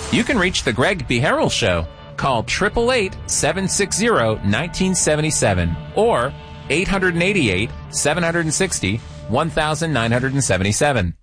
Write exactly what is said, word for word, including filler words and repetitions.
You can reach The Greg B. Harrell Show. Call eight eight eight, seven six zero, one nine seven seven or eight eight eight, seven six zero, one nine seven seven.